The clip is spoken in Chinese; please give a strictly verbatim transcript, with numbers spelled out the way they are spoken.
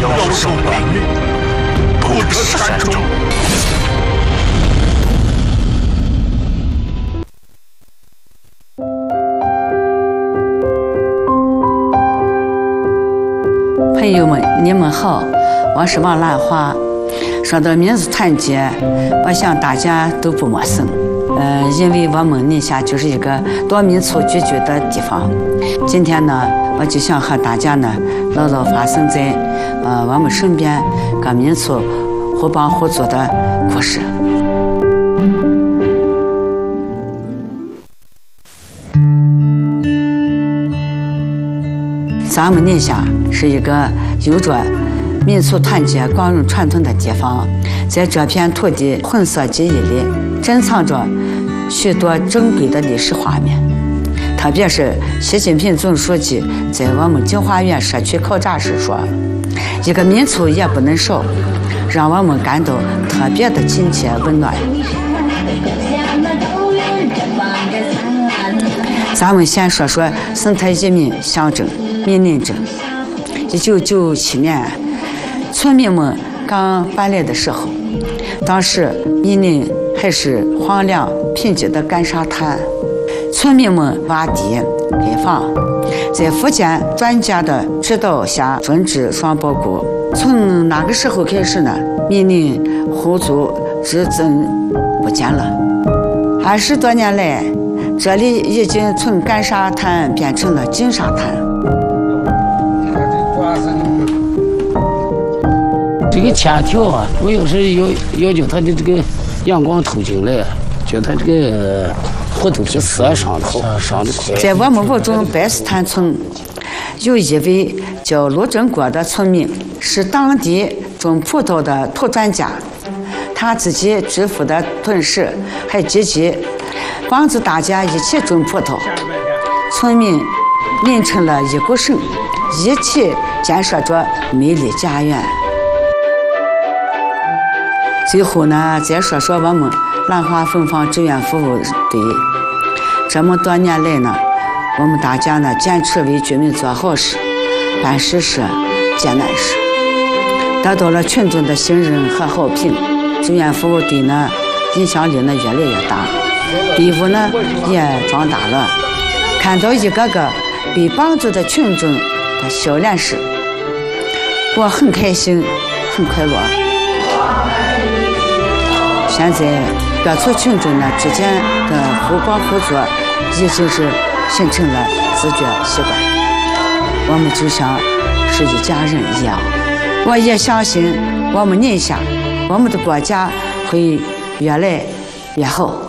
要守本命，不可擅终。 朋友们，你们好，我是王兰花。说到民族团结，我想大家都不陌生。呃，因为我们宁夏就是一个多民族聚居的地方。今天呢，我就想和大家呢唠唠发生在呃我们身边各民族互帮互助的故事。咱们宁夏是一个有着民族团结、光荣传统的地方，在这片土地混色记忆里，珍藏着许多珍贵的历史画面。特别是习近平总书记在我们金华园社区考察时说：“一个民族也不能少”，让我们感到特别的亲切温暖。咱们先说说生态移民象征闽宁镇。一九九七年，村民们刚搬来的时候，当时闽宁还是荒凉贫瘠的干沙滩，村民们挖地盖房，在福建专家的指导下种植双苞菇。从那个时候开始呢，闽宁户族之增不减了。二十多年来，这里已经从干沙滩变成了金沙滩。 这个天条啊，主要是要要求它的这个阳光透进来，叫它这个活动是色上头上的快。 在我们吴中白石滩村，有一位叫陆正国的村民，是当地种葡萄的土专家，他自己致富的同时，还积极帮助大家一起种葡萄。村民凝成了一股绳，一起建设着美丽家园。最后呢，再说说我们兰花凤凰志愿服务队。这么多年来呢，我们大家呢坚持为居民做好事、办实事、解难事，得到了群众的信任和好评。志愿服务队呢，影响力呢越来越大，队伍呢也壮大了。看到一个个被帮助的群众的笑脸时，我很开心，很快乐。现在各处群众呢之间的互帮互助已经是形成了自觉习惯，我们就像是一家人一样。我也相信我们宁夏，我们的国家会越来越好。